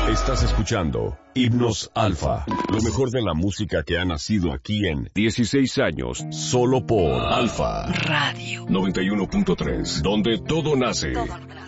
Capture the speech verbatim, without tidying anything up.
Estás escuchando Himnos Alfa, lo mejor de la música que ha nacido aquí en dieciséis años, solo por Alfa Radio noventa y uno punto tres, donde todo nace. Todo